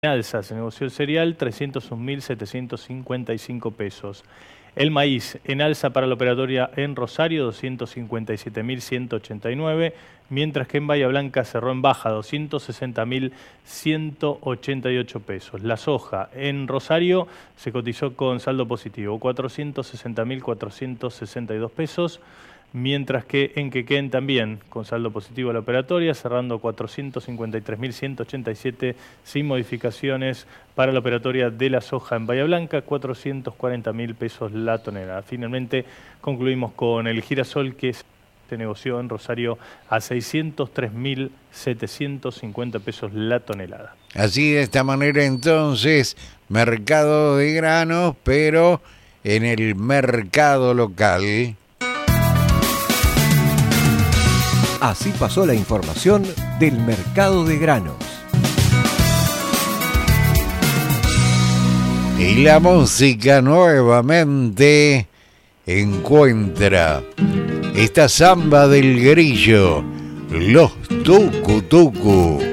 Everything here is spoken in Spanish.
alza se negoció el cereal 301.755 pesos. El maíz en alza para la operatoria en Rosario 257.189, mientras que en Bahía Blanca cerró en baja 260.188 pesos. La soja en Rosario se cotizó con saldo positivo 460.462 pesos. Mientras que en Quequén también con saldo positivo la operatoria, cerrando 453.187 sin modificaciones para la operatoria de la soja en Bahía Blanca, 440.000 pesos la tonelada. Finalmente concluimos con el girasol que se negoció en Rosario a 603.750 pesos la tonelada. Así de esta manera entonces, mercado de granos, pero en el mercado local. Así pasó la información del mercado de granos. Y la música nuevamente encuentra esta samba del grillo, los tucu tucu.